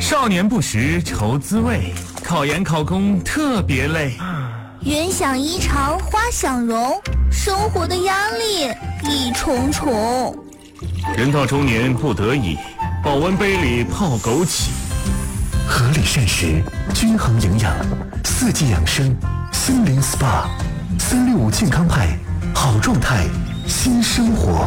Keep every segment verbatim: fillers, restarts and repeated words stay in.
少年不识愁滋味，考研考公特别累。 人想衣裳花想容，生活的压力一重重。 人到中年不得已，保温杯里泡枸杞。 合理膳食，均衡营养，四季养生，森林 S P A， 三六五健康派，好状态，新生活。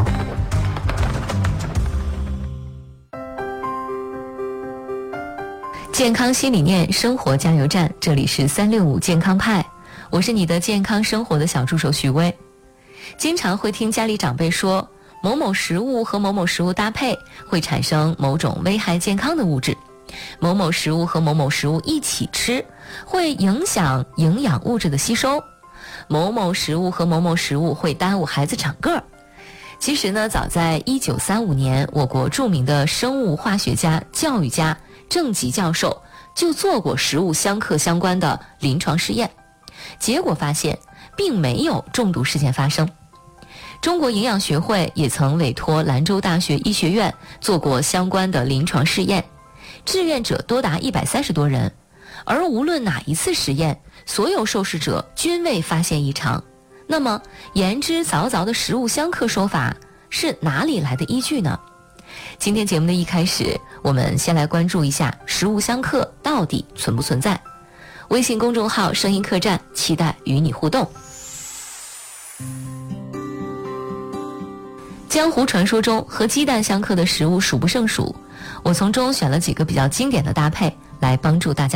健康新理念，生活加油站，这里是三六五健康派，我是你的健康生活的小助手徐薇。经常会听家里长辈说，某某食物和某某食物搭配会产生某种危害健康的物质，某某食物和某某食物一起吃会影响营养物质的吸收，某某食物和某某食物会耽误孩子长个儿。其实呢，早在一九三五年，我国著名的生物化学家、教育家郑吉教授就做过食物相克相关的临床试验，结果发现并没有中毒事件发生。中国营养学会也曾委托兰州大学医学院做过相关的临床试验，志愿者多达一百三十多人，而无论哪一次实验，所有受试者均未发现异常。那么言之凿凿的食物相克说法是哪里来的依据呢？今天节目的一开始，我们先来关注一下食物相克到底存不存在。微信公众号声音客栈，期待与你互动。江湖传说中和鸡蛋相克的食物数不胜数，我从中选了几个比较经典的搭配来帮助大家